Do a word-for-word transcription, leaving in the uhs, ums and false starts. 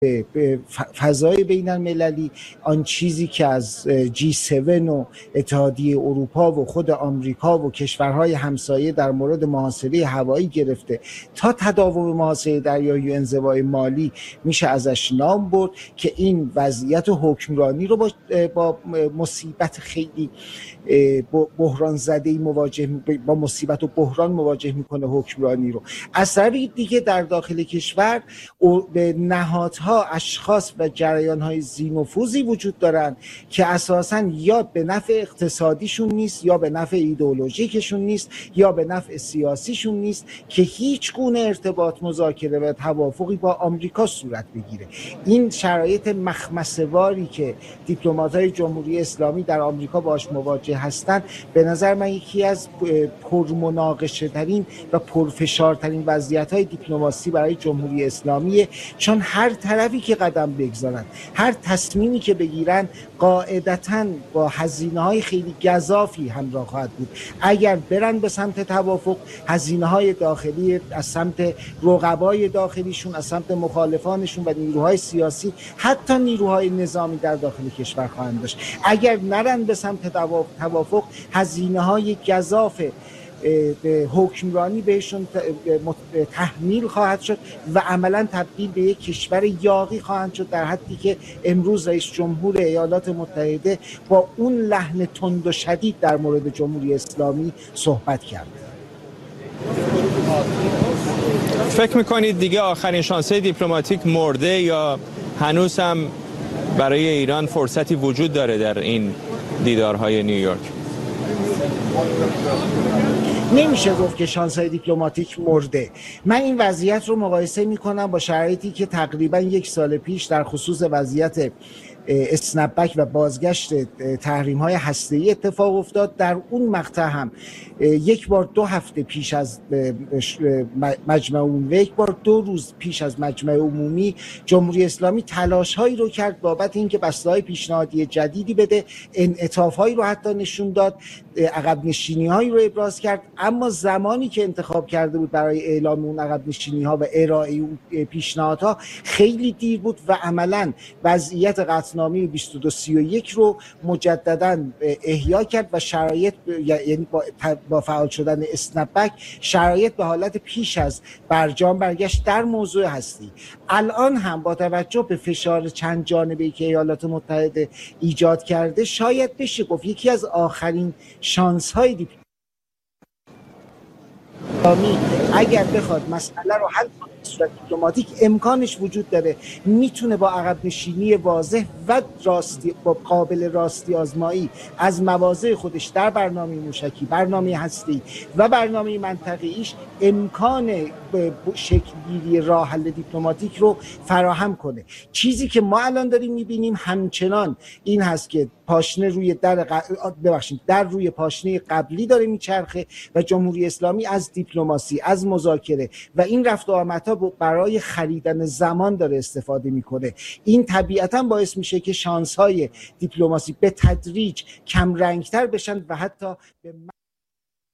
به فضای بین المللی آن چیزی که از جی هفت و اتحادیه اروپا و خود آمریکا و کشورهای همسایه در مورد محاصره هوایی گرفته تا تداوم محاصره دریایی و انزوای مالی میشه ازش نام برد که این وضعیت حکمرانی رو با, با مصیبت خیلی بحران زده‌ای مواجه با مصیبت و بحران مواجه میکنه حکمرانی رو. از طرف دیگه در داخل کشور به نهادها، اشخاص و جریان‌های ذی‌نفوذی وجود دارن که اساساً یا به نفع اقتصادیشون نیست، یا به نفع ایدئولوژیکشون نیست، یا به نفع سیاسیشون نیست که هیچ گونه ارتباط، مذاکره و توافقی با آمریکا صورت بگیره. این شرایط مخمسه‌واری که دیپلمات‌های جمهوری اسلامی در آمریکا باهاش مواجه هستند، به نظر من یکی از پرمناقشه‌ترین و پرفشارترین وضعیت‌های دیپلماسی برای جمهوری اسلامیه، چون هر طرفی که قدم بگذارن، هر تصمیمی که بگیرن، قاعدتاً با هزینه‌های خیلی گزافی همراه خواهد بود. اگر برن به سمت توافق، هزینه‌های داخلی از سمت رقبای داخلیشون، از سمت مخالفانشون و نیروهای سیاسی، حتی نیروهای نظامی در داخل کشور خواهند داشت. اگر نرن به سمت توافق، هزینه‌های گزاف حکمرانی بهشون تحمیل خواهد شد و عملا تبدیل به یک کشور یاغی خواهند شد، در حدی که امروز رئیس جمهور ایالات متحده با اون لحن تند و شدید در مورد جمهوری اسلامی صحبت کرد. فکر میکنید دیگه آخرین شانس دیپلماتیک مرده یا هنوز هم برای ایران فرصتی وجود داره در این دیدارهای نیویورک؟ نمیشه گفت که شانس‌های دیپلماتیک مرده. من این وضعیت رو مقایسه میکنم با شرایطی که تقریبا یک سال پیش در خصوص وضعیت اسنپبک و بازگشت تحریم‌های هسته‌ای اتفاق افتاد. در اون مقطع هم یک بار دو هفته پیش از مجمع عمومی و یک بار دو روز پیش از مجمع عمومی جمهوری اسلامی تلاش‌هایی رو کرد بابت اینکه بسته‌های پیشنهادی جدیدی بده، انعطاف‌هایی رو حتی نشون داد، عقب نشینی‌هایی رو ابراز کرد، اما زمانی که انتخاب کرده بود برای اعلام اون عقب نشینی‌ها و ارائه اون پیشنهادها خیلی دیر بود و عملاً وضعیت قطعنامه بیست و دو سی و یک رو مجدداً احیا کرد و شرایط، یعنی با با فعال شدن اسنپبک، شرایط به حالت پیش از برجام برگشت در موضوع هستی. الان هم با توجه به فشار چند جانبه‌ای که ایالات متحده ایجاد کرده، شاید بشه گفت یکی از آخرین شانس‌های دیپلماسی اگر بخواد مسئله رو حل کنه به صورت دیپلماتیک، امکانش وجود داره، میتونه با عقب نشینی واضح و راستی، با قابل راستی آزمایی از مواضع خودش در برنامه موشکی، برنامه هستی و برنامه منطقه‌ایش امکان شکل‌گیری راه حل دیپلماتیک رو فراهم کنه. چیزی که ما الان داریم میبینیم همچنان این هست که پاشنه روی در ق... ببخشید در روی پاشنه قبلی داره میچرخه و جمهوری اسلامی از دیپلماسی، از مذاکره و این رفت و آمدها برای خریدن زمان داره استفاده میکنه. این طبیعتا باعث میشه که شانس‌های دیپلماسی به تدریج کم رنگتر بشن و حتی به